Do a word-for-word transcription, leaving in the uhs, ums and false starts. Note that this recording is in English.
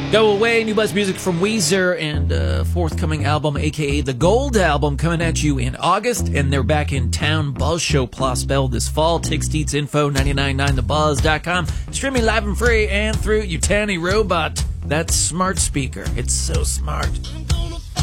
Go Away, new buzz music from Weezer, and uh, forthcoming album, a k a the Gold Album, coming at you in August, and they're back in town. Buzz Show Plus Bell this fall. Tix, Deets, Info, nine nine nine the buzz dot com. Streaming live and free and through Utani Robot. That smart speaker. It's so smart.